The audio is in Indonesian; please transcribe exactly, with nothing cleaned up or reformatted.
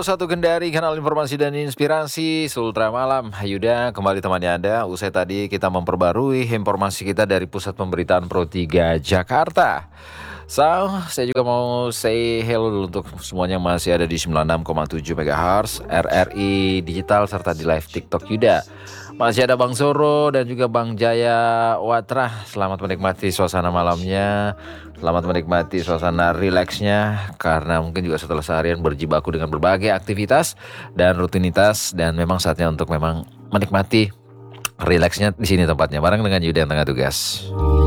satu Kendari, kanal informasi dan inspirasi Sultra Malam. Yuda kembali temani Anda. Usai tadi kita memperbarui informasi kita dari Pusat Pemberitaan Pro tiga Jakarta. So, saya juga mau say hello dulu untuk semuanya yang masih ada di sembilan puluh enam koma tujuh megahertz R R I Digital serta di live TikTok Yuda. Masih ada Bang Zoro dan juga Bang Jaya Watra. Selamat menikmati suasana malamnya. Selamat menikmati suasana rileksnya. Karena mungkin juga setelah seharian berjibaku dengan berbagai aktivitas dan rutinitas. Dan memang saatnya untuk memang menikmati rileksnya di sini tempatnya. Bareng dengan Yuda yang tengah tugas.